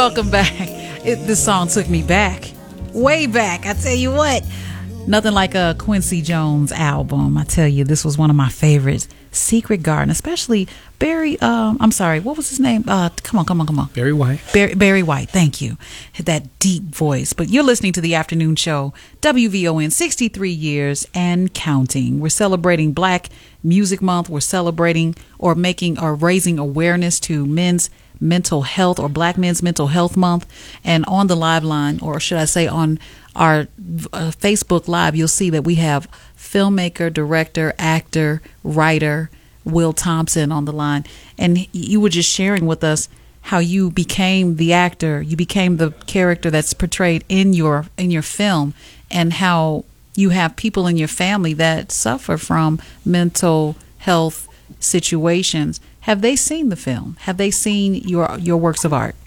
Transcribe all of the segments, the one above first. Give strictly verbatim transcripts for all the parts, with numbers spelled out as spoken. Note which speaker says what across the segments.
Speaker 1: Welcome back. It, this song took me back, way back. I tell you what, nothing like a Quincy Jones album. I tell you, this was one of my favorites. Secret Garden, especially Barry. Um, I'm sorry, what was his name? Uh, come on, come on, come on.
Speaker 2: Barry White.
Speaker 1: Barry, Barry White. Thank you. That deep voice. But you're listening to the afternoon show, W V O N, sixty-three years and counting. We're celebrating Black Music Month. We're celebrating or making or raising awareness to men's mental health, or Black Men's Mental Health Month. And on the live line, or should I say on our uh, Facebook Live, you'll see that we have filmmaker, director, actor, writer Will Thompson on the line. And you were just sharing with us how you became the actor, you became the character that's portrayed in your in your film, and how you have people in your family that suffer from mental health situations. Have they seen the film? Have they seen your your works of art?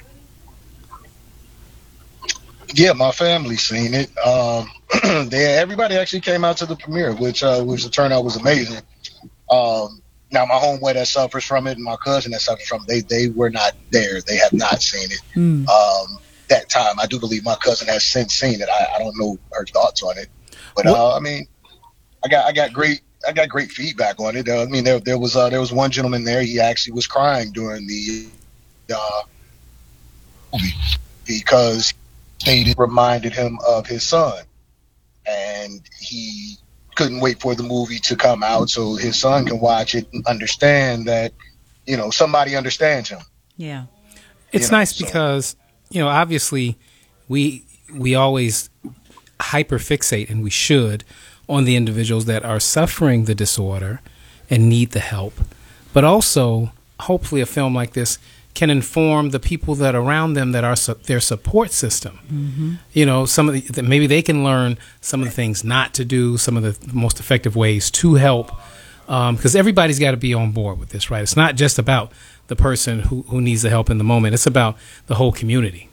Speaker 3: Yeah, my family's seen it. Um, they everybody actually came out to the premiere, which uh, which the turnout was amazing. Um, now, my homeboy that suffers from it and my cousin that suffers from it, they they were not there. They have not seen it. Mm. Um, that time, I do believe my cousin has since seen it. I, I don't know her thoughts on it, but uh, I mean, I got I got great I got great feedback on it. Uh, I mean, there there was uh, there was one gentleman there. He actually was crying during the uh, movie because it reminded him of his son, and he couldn't wait for the movie to come out so his son can watch it and understand that, you know, somebody understands him.
Speaker 1: Yeah,
Speaker 2: it's
Speaker 3: you know,
Speaker 2: nice so. because, you know, obviously we we always hyperfixate, and we should, on the individuals that are suffering the disorder and need the help, but also hopefully a film like this can inform the people that are around them, that are su- their support system. Mm-hmm. You know, some of the, that maybe they can learn some of the things not to do, some of the most effective ways to help, because um, everybody's got to be on board with this, right? It's not just about the person who, who needs the help in the moment. It's about the whole community.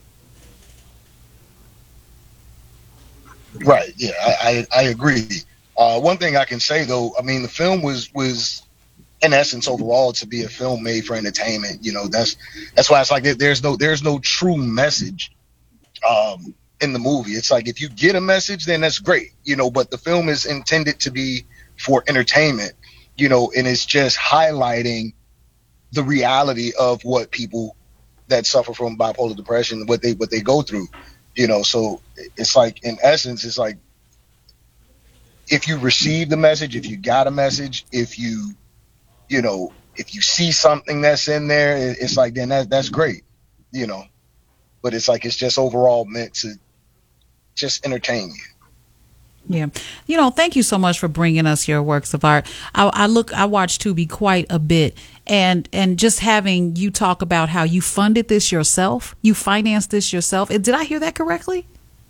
Speaker 3: Right. Yeah, I, I, I agree. Uh, one thing I can say, though, I mean, the film was was in essence overall to be a film made for entertainment. You know, that's that's why it's like there's no there's no true message um, in the movie. It's like if you get a message, then that's great, you know. But the film is intended to be for entertainment, you know, and it's just highlighting the reality of what people that suffer from bipolar depression, what they what they go through. You know, so it's like, in essence, it's like if you receive the message, if you got a message, if you, you know, if you see something that's in there, it's like, then that, that's great, you know. But it's like, it's just overall meant to just entertain you.
Speaker 1: Yeah. You know, thank you so much for bringing us your works of art. I, I look, I watch Tubi quite a bit, and, and just having you talk about how you funded this yourself, you financed this yourself. Did I hear that correctly?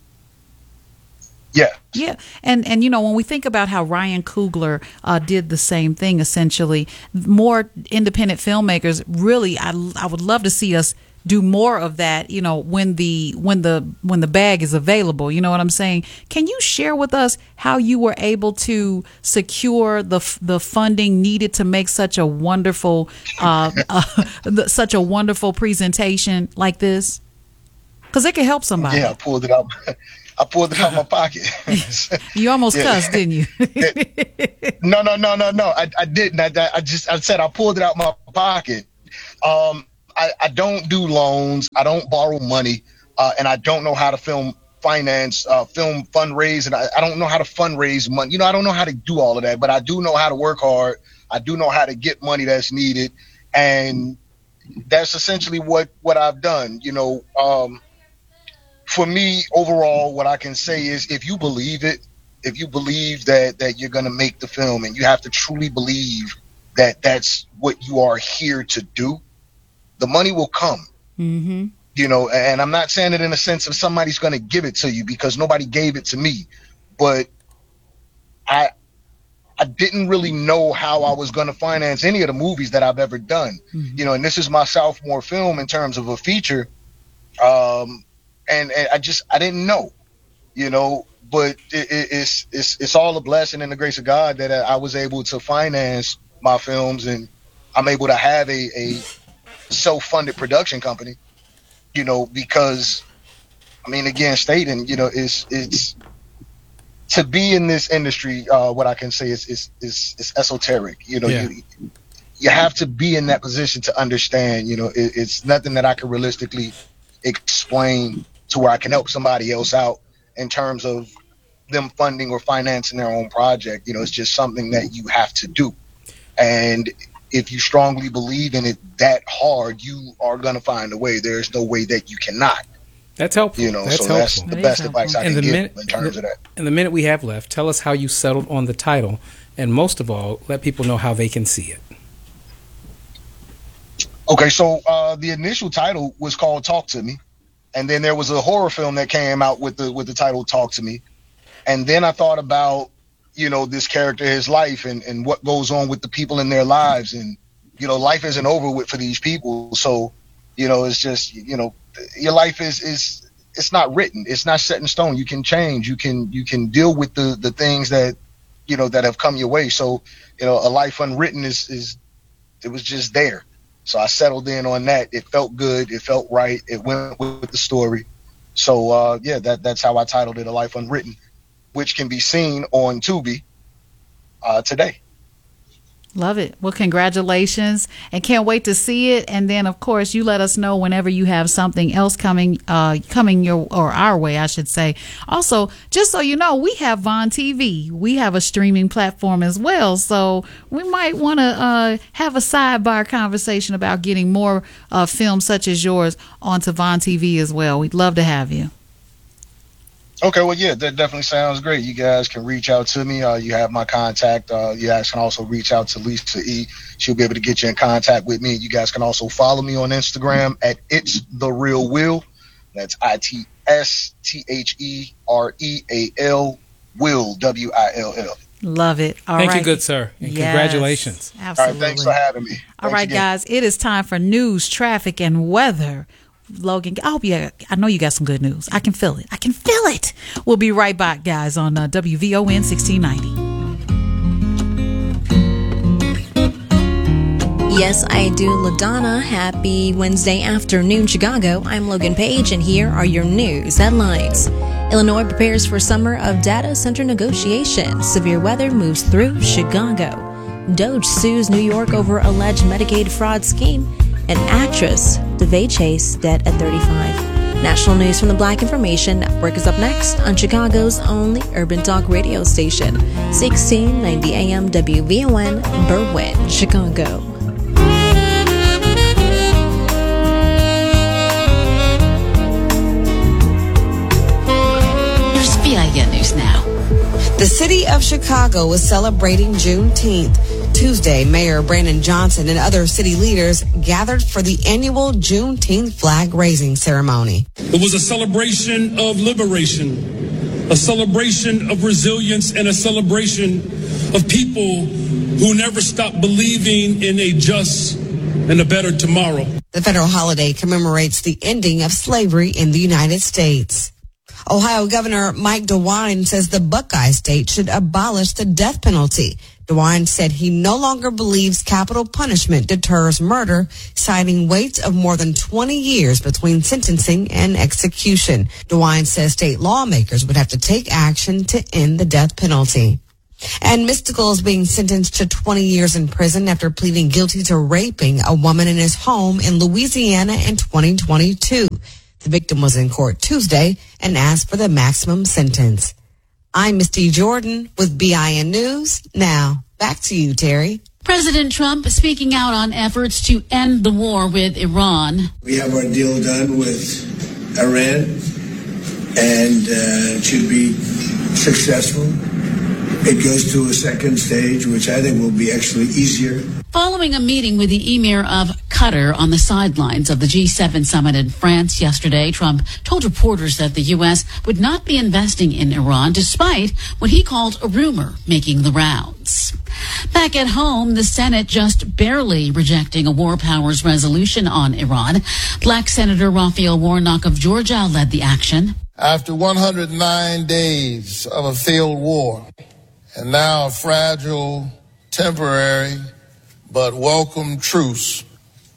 Speaker 3: Yeah.
Speaker 1: Yeah. And, and, you know, when we think about how Ryan Coogler uh, did the same thing, essentially, more independent filmmakers, really, I, I would love to see us do more of that, you know, when the when the when the bag is available. You know what I'm saying? Can you share with us how you were able to secure the the funding needed to make such a wonderful uh, uh, such a wonderful presentation like this? Because it could help somebody.
Speaker 3: Yeah, I pulled it out. I pulled it out of my pocket.
Speaker 1: You almost yeah. cussed, didn't you?
Speaker 3: no, no, no, no, no. I, I didn't. I, I just I said I pulled it out of my pocket. Um. I, I don't do loans. I don't borrow money, uh, and I don't know how to film finance, uh, film fundraise, and I, I don't know how to fundraise money. You know, I don't know how to do all of that, but I do know how to work hard. I do know how to get money that's needed, and that's essentially what, what I've done. You know, um, for me, overall, what I can say is if you believe it, if you believe that, that you're going to make the film, and you have to truly believe that that's what you are here to do, the money will come. Mm-hmm. You know, and I'm not saying it in a sense of somebody's going to give it to you, because nobody gave it to me. But I I didn't really know how I was going to finance any of the movies that I've ever done. Mm-hmm. You know, and this is my sophomore film in terms of a feature. Um, and, and I just I didn't know, you know, but it, it, it's it's it's all a blessing and the grace of God that I was able to finance my films, and I'm able to have a, a self-funded production company. you know, because, I mean, again, stating, you know, it's, it's, to be in this industry, uh, what I can say is, is, is, is esoteric. You know,
Speaker 2: yeah.
Speaker 3: you, you have to be in that position to understand, you know, it, it's nothing that I can realistically explain to where I can help somebody else out in terms of them funding or financing their own project. You know, it's just something that you have to do. And if you strongly believe in it that hard, you are going to find a way. There's no way that you cannot.
Speaker 2: That's helpful.
Speaker 3: You know,
Speaker 2: that's
Speaker 3: so
Speaker 2: helpful.
Speaker 3: that's the
Speaker 1: That
Speaker 3: best
Speaker 1: is
Speaker 3: advice I
Speaker 2: and
Speaker 3: can
Speaker 2: the
Speaker 3: give
Speaker 2: minute,
Speaker 3: in terms
Speaker 2: the,
Speaker 3: of that.
Speaker 2: And the minute we have left, tell us how you settled on the title, and most of all, let people know how they can see it.
Speaker 3: Okay, so uh, the initial title was called Talk to Me, and then there was a horror film that came out with the with the title Talk to Me, and then I thought about, you know, this character, his life, and, and what goes on with the people in their lives, and, you know, life isn't over with for these people, so, you know, it's just, you know, your life is is it's not written, it's not set in stone. You can change, you can you can deal with the the things that, you know, that have come your way. So, you know, a life unwritten is is it was just there. So I settled in on that. It felt good. It felt right. It went with the story. So, uh, yeah, that that's how I titled it, A Life Unwritten, which can be seen on Tubi uh, today.
Speaker 1: Love it. Well, congratulations, and can't wait to see it. And then, of course, you let us know whenever you have something else coming, uh, coming your or our way, I should say. Also, just so you know, we have Vaughn T V. We have a streaming platform as well, so we might want to uh, have a sidebar conversation about getting more uh, films such as yours onto Vaughn T V as well. We'd love to have you.
Speaker 3: Okay, well, yeah, that definitely sounds great. You guys can reach out to me. Uh, you have my contact. Uh, you guys can also reach out to Lisa E. She'll be able to get you in contact with me. You guys can also follow me on Instagram at It's The Real Will. That's I T S T H E R E A L Will, W I L L.
Speaker 1: Love it. All
Speaker 2: Thank
Speaker 1: right.
Speaker 2: you, good sir. And
Speaker 1: Yes,
Speaker 2: congratulations.
Speaker 1: Absolutely.
Speaker 3: All right, thanks for having me.
Speaker 1: All
Speaker 3: Thanks
Speaker 1: right,
Speaker 3: again.
Speaker 1: guys, it is time for news, traffic, and weather. Logan, I hope you, I know you got some good news. I can feel it. I can feel it. We'll be right back, guys, on uh, W V O N sixteen ninety.
Speaker 4: Yes, I do, LaDonna. Happy Wednesday afternoon, Chicago. I'm Logan Page, and here are your news headlines. Illinois prepares for summer of data center negotiations. Severe weather moves through Chicago. Doge sues New York over alleged Medicaid fraud scheme. And actress DeVay Chase dead at thirty-five. National news from the Black Information Network is up next on Chicago's only urban talk radio station, sixteen ninety A M W V O N, Berwyn, Chicago.
Speaker 5: Here's V I N News Now.
Speaker 6: The city of Chicago was celebrating Juneteenth. Tuesday, Mayor Brandon Johnson and other city leaders gathered for the annual Juneteenth flag-raising ceremony.
Speaker 7: It was a celebration of liberation, a celebration of resilience, and a celebration of people who never stopped believing in a just and a better tomorrow.
Speaker 6: The federal holiday commemorates the ending of slavery in the United States. Ohio Governor Mike DeWine says the Buckeye State should abolish the death penalty. DeWine said he no longer believes capital punishment deters murder, citing waits of more than twenty years between sentencing and execution. DeWine says state lawmakers would have to take action to end the death penalty. And Mystical is being sentenced to twenty years in prison after pleading guilty to raping a woman in his home in Louisiana in twenty twenty-two. The victim was in court Tuesday and asked for the maximum sentence. I'm Misty Jordan with B I N News. Now, back to you, Terry.
Speaker 5: President Trump speaking out on efforts to end the war with Iran.
Speaker 8: We have our deal done with Iran, and uh, it should be successful. It goes to a second stage, which I think will be actually easier.
Speaker 5: Following a meeting with the Emir of Qatar on the sidelines of the G seven summit in France yesterday, Trump told reporters that the U S would not be investing in Iran despite what he called a rumor making the rounds. Back at home, the Senate just barely rejecting a war powers resolution on Iran. Black Senator Raphael Warnock of Georgia led the action.
Speaker 9: After one hundred nine days of a failed war, and now a fragile, temporary, but welcome truce,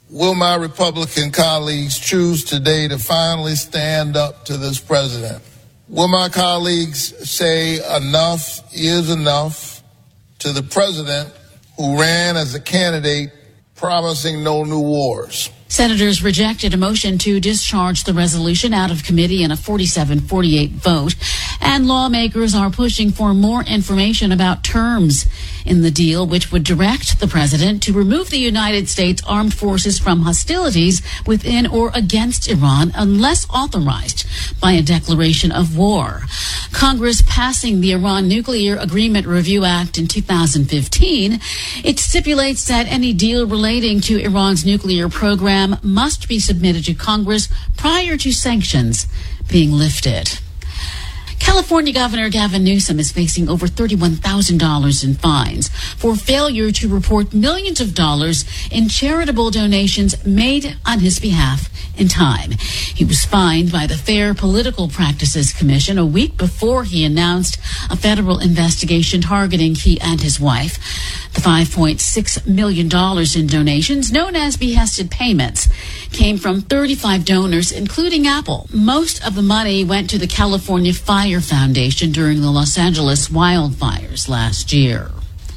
Speaker 9: will my Republican colleagues choose today to finally stand up to this president? Will my colleagues say enough is enough to the president who ran as a candidate promising no new wars?
Speaker 5: Senators rejected a motion to discharge the resolution out of committee in a forty-seven forty-eight vote, and lawmakers are pushing for more information about terms in the deal, which would direct the president to remove the United States Armed Forces from hostilities within or against Iran unless authorized by a declaration of war. Congress passing the Iran Nuclear Agreement Review Act in two thousand fifteen, it stipulates that any deal relating to Iran's nuclear program must be submitted to Congress prior to sanctions being lifted. California Governor Gavin Newsom is facing over thirty-one thousand dollars in fines for failure to report millions of dollars in charitable donations made on his behalf in time. He was fined by the Fair Political Practices Commission a week before he announced a federal investigation targeting he and his wife. The five point six million dollars in donations, known as behested payments, came from thirty-five donors, including Apple. Most of the money went to the California Fire Foundation during the Los Angeles wildfires last year.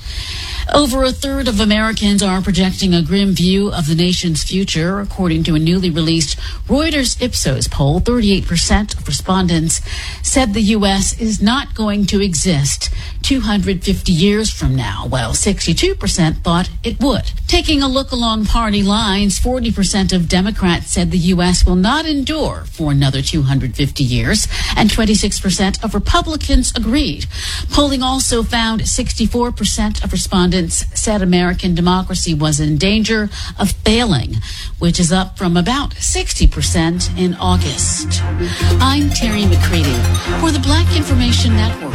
Speaker 5: Over a third of Americans are projecting a grim view of the nation's future. According to a newly released Reuters Ipsos poll, thirty-eight percent of respondents said the U S is not going to exist two hundred fifty years from now, while sixty-two percent thought it would. Taking a look along party lines, forty percent of Democrats said the U S will not endure for another two hundred fifty years, and twenty-six percent of Republicans agreed. Polling also found sixty-four percent of respondents said American democracy was in danger of failing, which is up from about sixty percent in August. I'm Terry McCready for the Black Information Network.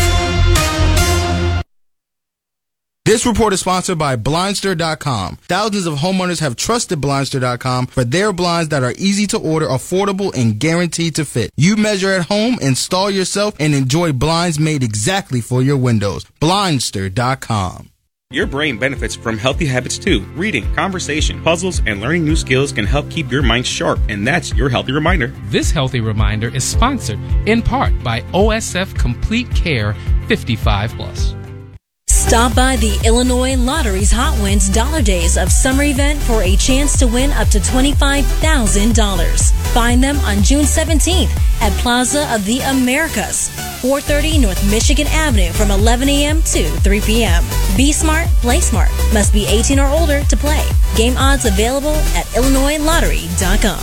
Speaker 10: This report is sponsored by Blindster dot com. Thousands of homeowners have trusted Blindster dot com for their blinds that are easy to order, affordable, and guaranteed to fit. You measure at home, install yourself, and enjoy blinds made exactly for your windows. Blindster dot com.
Speaker 11: Your brain benefits from healthy habits too. Reading, conversation, puzzles, and learning new skills can help keep your mind sharp, and that's your Healthy Reminder.
Speaker 2: This Healthy Reminder is sponsored in part by O S F Complete Care fifty-five plus.
Speaker 4: Stop by the Illinois Lottery's Hot Wins Dollar Days of Summer event for a chance to win up to twenty-five thousand dollars. Find them on June seventeenth at Plaza of the Americas, four thirty North Michigan Avenue from eleven a.m. to three p.m. Be smart, play smart. Must be eighteen or older to play. Game odds available at Illinois Lottery dot com.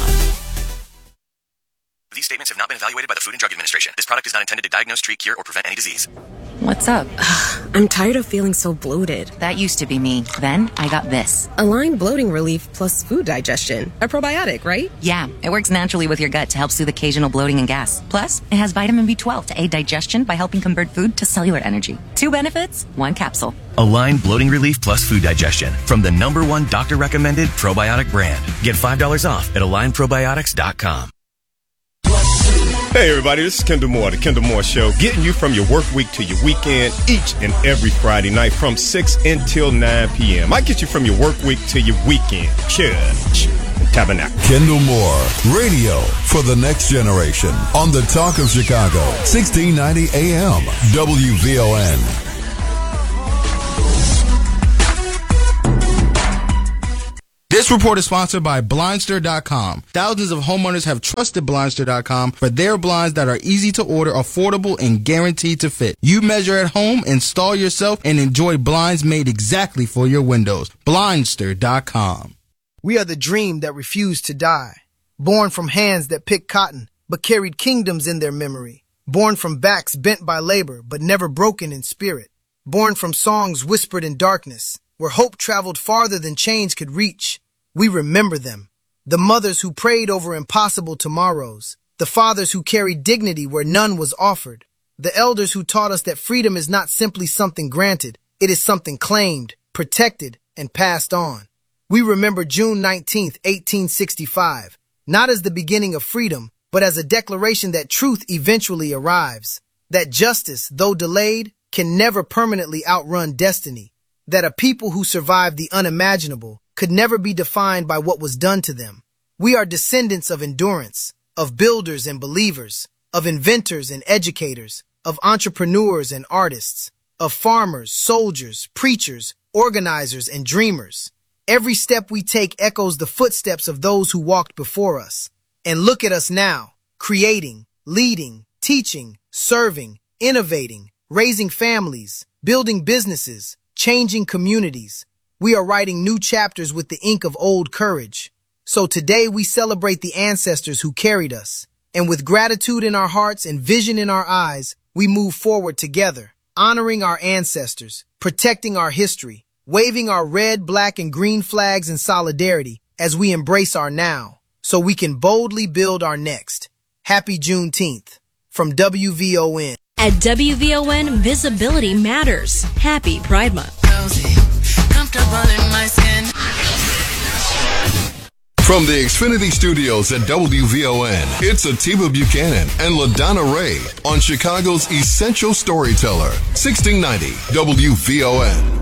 Speaker 12: These statements have not been evaluated by the Food and Drug Administration. This product is not intended to diagnose, treat, cure, or prevent any disease.
Speaker 13: What's up? I'm tired of feeling so bloated.
Speaker 14: That used to be me. Then I got this.
Speaker 13: Align Bloating Relief plus food digestion. A probiotic, right?
Speaker 14: Yeah, it works naturally with your gut to help soothe occasional bloating and gas. Plus, it has vitamin B twelve to aid digestion by helping convert food to cellular energy. Two benefits, one capsule.
Speaker 12: Align Bloating Relief plus food digestion from the number one doctor-recommended probiotic brand. Get five dollars off at align probiotics dot com.
Speaker 15: Hey everybody, this is Kendall Moore, the Kendall Moore Show, getting you from your work week to your weekend each and every Friday night from six until nine p.m. I get you from your work week to your weekend. Church and Tabernacle.
Speaker 16: Kendall Moore, radio for the next generation on the Talk of Chicago, sixteen ninety A M, W V O N.
Speaker 10: This report is sponsored by Blindster dot com. Thousands of homeowners have trusted Blindster dot com for their blinds that are easy to order, affordable, and guaranteed to fit. You measure at home, install yourself, and enjoy blinds made exactly for your windows. Blindster dot com.
Speaker 17: We are the dream that refused to die. Born from hands that picked cotton, but carried kingdoms in their memory. Born from backs bent by labor, but never broken in spirit. Born from songs whispered in darkness, where hope traveled farther than chains could reach. We remember them. The mothers who prayed over impossible tomorrows. The fathers who carried dignity where none was offered. The elders who taught us that freedom is not simply something granted. It is something claimed, protected, and passed on. We remember June nineteenth, eighteen sixty-five, not as the beginning of freedom, but as a declaration that truth eventually arrives. That justice, though delayed, can never permanently outrun destiny. That a people who survived the unimaginable could never be defined by what was done to them. We are descendants of endurance, of builders and believers, of inventors and educators, of entrepreneurs and artists, of farmers, soldiers, preachers, organizers, and dreamers. Every step we take echoes the footsteps of those who walked before us. And look at us now, creating, leading, teaching, serving, innovating, raising families, building businesses, changing communities. We are writing new chapters with the ink of old courage. So today we celebrate the ancestors who carried us. And with gratitude in our hearts and vision in our eyes, we move forward together, honoring our ancestors, protecting our history, waving our red, black, and green flags in solidarity as we embrace our now, so we can boldly build our next. Happy Juneteenth from W V O N.
Speaker 4: At W V O N, visibility matters. Happy Pride Month.
Speaker 18: Comfortable in my skin.
Speaker 16: From the Xfinity Studios at W V O N, it's Atiba Buchanan and LaDonna Ray on Chicago's Essential Storyteller, sixteen ninety W V O N.